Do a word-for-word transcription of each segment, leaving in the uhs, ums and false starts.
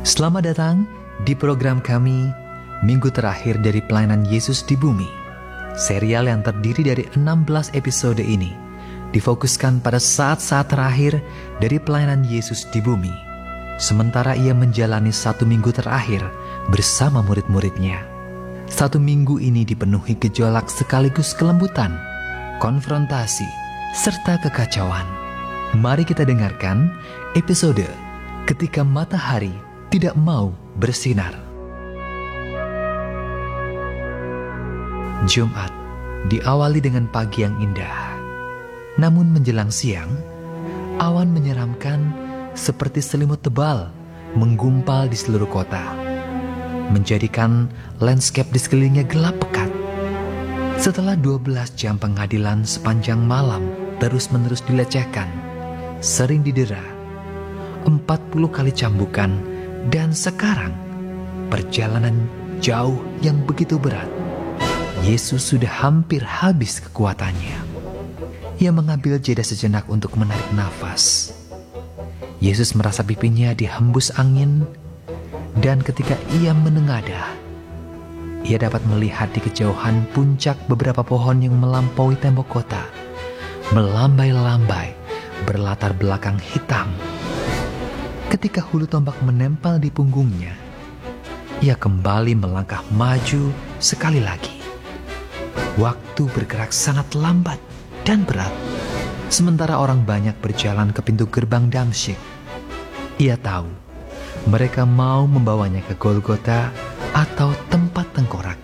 Selamat datang di program kami Minggu terakhir dari pelayanan Yesus di bumi. Serial yang terdiri dari enam belas episode ini difokuskan pada saat-saat terakhir dari pelayanan Yesus di bumi, sementara ia menjalani satu minggu terakhir bersama murid-muridnya. Satu minggu ini dipenuhi gejolak sekaligus kelembutan, konfrontasi, serta kekacauan. Mari kita dengarkan episode Ketika Matahari Tidak Mau Bersinar. Jumat diawali dengan pagi yang indah. Namun menjelang siang, awan menyeramkan seperti selimut tebal menggumpal di seluruh kota, menjadikan landscape di sekelilingnya gelap pekat. Setelah dua belas jam pengadilan sepanjang malam terus-menerus dilecehkan, sering didera, empat puluh kali cambukan, dan sekarang perjalanan jauh yang begitu berat, Yesus sudah hampir habis kekuatannya. Ia mengambil jeda sejenak untuk menarik nafas. Yesus merasa pipinya dihembus angin, dan ketika ia menengadah, ia dapat melihat di kejauhan puncak beberapa pohon yang melampaui tembok kota, melambai-lambai berlatar belakang hitam. Ketika hulu tombak menempel di punggungnya, ia kembali melangkah maju sekali lagi. Waktu bergerak sangat lambat dan berat, sementara orang banyak berjalan ke pintu gerbang Damsyik. Ia tahu mereka mau membawanya ke Golgota atau tempat tengkorak,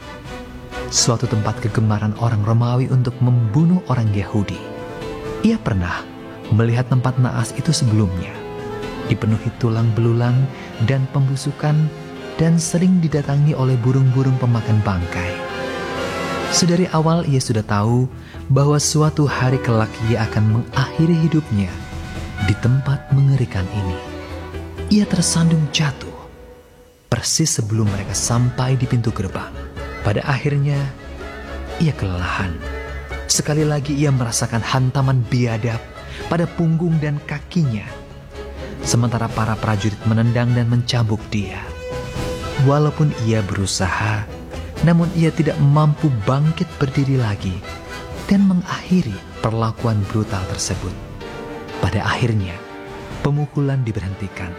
suatu tempat kegemaran orang Romawi untuk membunuh orang Yahudi. Ia pernah melihat tempat naas itu sebelumnya, dipenuhi tulang belulang dan pembusukan, dan sering didatangi oleh burung-burung pemakan bangkai. Sedari awal ia sudah tahu bahwa suatu hari kelak ia akan mengakhiri hidupnya di tempat mengerikan ini. Ia tersandung jatuh persis sebelum mereka sampai di pintu gerbang. Pada akhirnya ia kelelahan. Sekali lagi ia merasakan hantaman biadab pada punggung dan kakinya, sementara para prajurit menendang dan mencambuk dia. Walaupun ia berusaha, namun ia tidak mampu bangkit berdiri lagi dan mengakhiri perlakuan brutal tersebut. Pada akhirnya, pemukulan diberhentikan.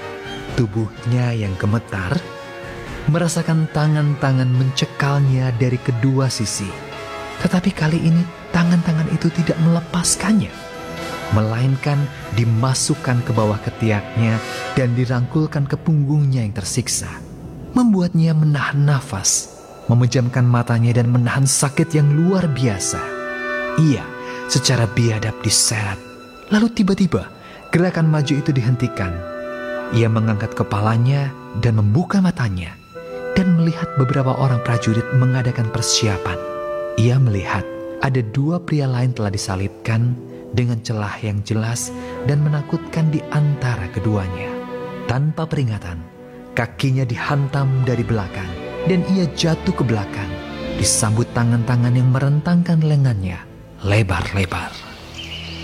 Tubuhnya yang gemetar merasakan tangan-tangan mencekalnya dari kedua sisi. Tetapi kali ini tangan-tangan itu tidak melepaskannya, melainkan dimasukkan ke bawah ketiaknya dan dirangkulkan ke punggungnya yang tersiksa, membuatnya menahan nafas, memejamkan matanya dan menahan sakit yang luar biasa. Ia secara biadab diseret. Lalu tiba-tiba gerakan maju itu dihentikan. Ia mengangkat kepalanya dan membuka matanya dan melihat beberapa orang prajurit mengadakan persiapan. Ia melihat ada dua pria lain telah disalibkan dengan celah yang jelas dan menakutkan di antara keduanya. Tanpa peringatan, kakinya dihantam dari belakang dan ia jatuh ke belakang, disambut tangan-tangan yang merentangkan lengannya lebar-lebar.